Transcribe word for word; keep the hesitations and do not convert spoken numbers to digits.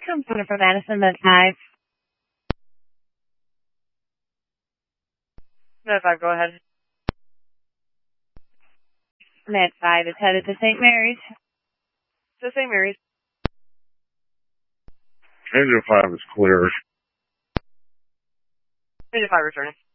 Coming from Madison, Med five. Med five, go ahead. Med five is headed to Saint Mary's. To Saint Mary's. Engine five is clear. Engine five returning.